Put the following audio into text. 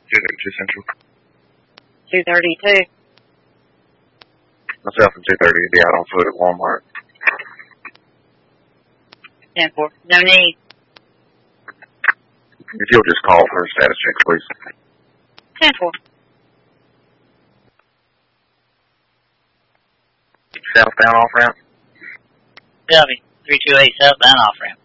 232 Central. 232. Myself and 230 will be out on foot at Walmart. 10-4. No need. If you'll just call for status checks, please. 10-4. Southbound off-ramp? Shelby, 328 southbound off-ramp.